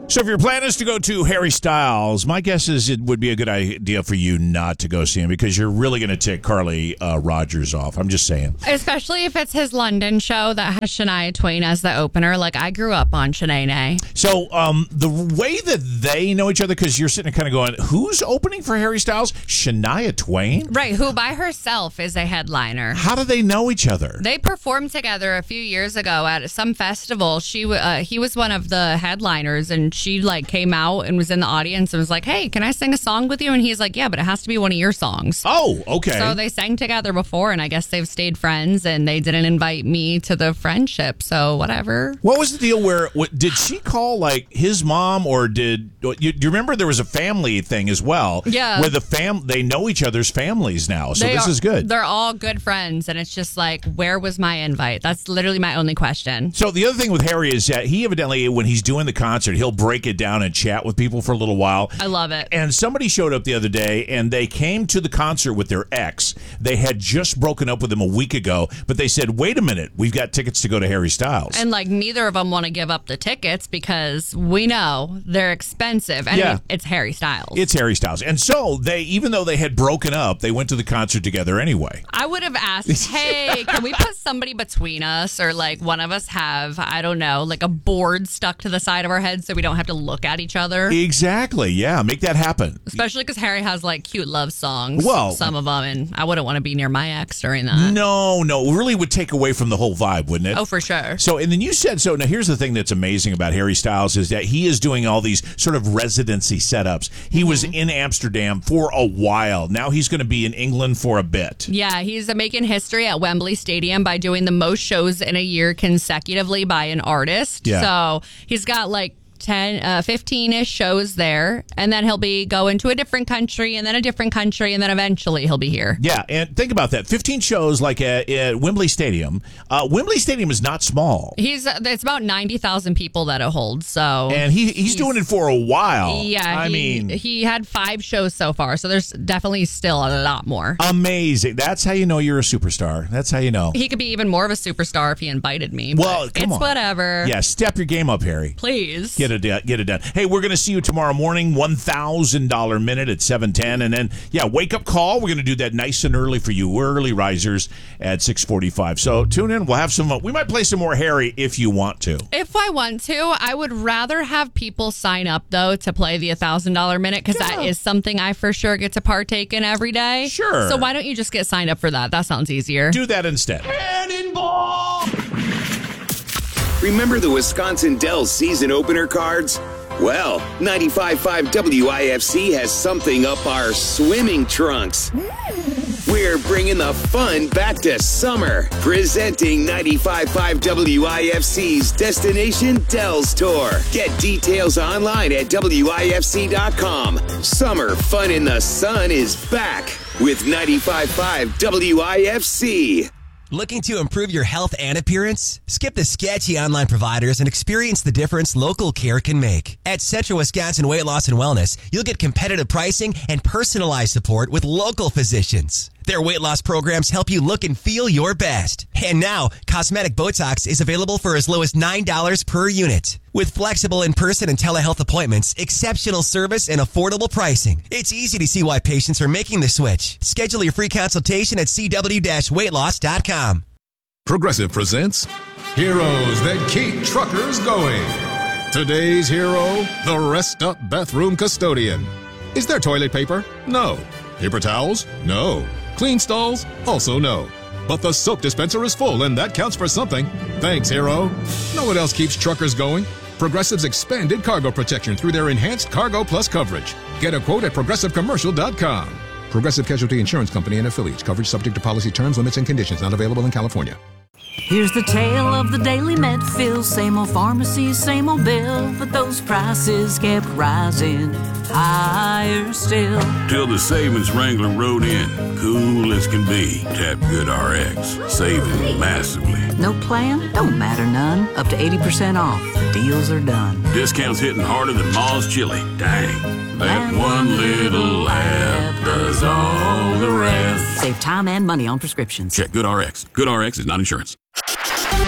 So if your plan is to go to Harry Styles, my guess is it would be a good idea for you not to go see him because you're really going to tick Carly Rogers off. I'm just saying. Especially if it's his London show that has Shania Twain as the opener. Like, I grew up on Shanae. So the way that they know each other, because you're sitting there kind of going, who's opening for Harry Styles? Shania Twain? Right, who by herself is a headliner. How do they know each other? They performed together a few years ago at some festival. He was one of the headliners, and she came out and was in the audience and was like, "Hey, can I sing a song with you?" And he's like, "Yeah, but it has to be one of your songs." Oh, okay. So they sang together before, and I guess they've stayed friends, and they didn't invite me to the friendship, so whatever. What was the deal where, did she call his mom, or do you remember there was a family thing as well? Yeah. Where they know each other's families now, so this is good. They're all good friends, and it's just like, where was my invite? That's literally my only question. So the other thing with Harry is that he evidently, when he's doing the concert, he'll break it down and chat with people for a little while. I love it. And somebody showed up the other day, and they came to the concert with their ex. They had just broken up with him a week ago, but they said, wait a minute, we've got tickets to go to Harry Styles. And neither of them want to give up the tickets because we know they're expensive. And it's Harry Styles. It's Harry Styles. And so even though they had broken up, they went to the concert together anyway. I would have asked, hey, can we put somebody between us, or one of us have, I don't know, a board stuck to the side of our head so we don't have to look at each other. Exactly. Yeah, make that happen. Especially because Harry has cute love songs. Well, some of them, and I wouldn't want to be near my ex during that. No, it really would take away from the whole vibe, wouldn't it? Oh, for sure. So, and then you said, so now here's the thing that's amazing about Harry Styles is that he is doing all these sort of residency setups. He was in Amsterdam for a while. Now he's going to be in England for a bit. Yeah, he's making history at Wembley Stadium by doing the most shows in a year consecutively by an artist. Yeah. So he's got 15-ish shows there, and then he'll be going to a different country, and then a different country, and then eventually he'll be here. Yeah, and think about that. 15 shows at Wembley Stadium. Wembley Stadium is not small. It's about 90,000 people that it holds, so... And he's doing it for a while. Yeah, he had 5 shows so far, so there's definitely still a lot more. Amazing. That's how you know you're a superstar. That's how you know. He could be even more of a superstar if he invited me. Well, come on. It's whatever. Yeah, step your game up, Harry. Please. Get it done. Hey, we're going to see you tomorrow morning, $1,000 minute at 7:10, and then wake up call. We're going to do that nice and early for you, early risers at 6:45. So tune in. We'll have some. We might play some more Harry if you want to. If I want to, I would rather have people sign up though to play the $1,000 minute because that is something I for sure get to partake in every day. Sure. So why don't you just get signed up for that? That sounds easier. Do that instead. Cannonball! Remember the Wisconsin Dells season opener cards? Well, 95.5 WIFC has something up our swimming trunks. We're bringing the fun back to summer, presenting 95.5 WIFC's Destination Dells Tour. Get details online at WIFC.com. Summer fun in the sun is back with 95.5 WIFC. Looking to improve your health and appearance? Skip the sketchy online providers and experience the difference local care can make. At Central Wisconsin Weight Loss and Wellness, you'll get competitive pricing and personalized support with local physicians. Their weight loss programs help you look and feel your best. And now, cosmetic Botox is available for as low as $9 per unit. With flexible in-person and telehealth appointments, exceptional service, and affordable pricing, it's easy to see why patients are making the switch. Schedule your free consultation at cw-weightloss.com. Progressive presents Heroes That Keep Truckers Going. Today's hero, the Rest Up Bathroom Custodian. Is there toilet paper? No. Paper towels? No. Clean stalls? Also no. But the soap dispenser is full, and that counts for something. Thanks, hero. Know what else keeps truckers going? Progressive's expanded cargo protection through their enhanced Cargo Plus coverage. Get a quote at progressivecommercial.com. Progressive Casualty Insurance Company and affiliates. Coverage subject to policy terms, limits, and conditions. Not available in California. Here's the tale of the daily Medfill. Same old pharmacy, same old bill, but those prices kept rising higher still. Till the savings wrangler rode in, cool as can be. Tap GoodRx, saving massively. No plan? Don't matter none. Up to 80% off. The deals are done. Discounts hitting harder than Ma's chili. Dang, that one little app does all the rest. Save time and money on prescriptions. Check GoodRx. GoodRx is not insurance.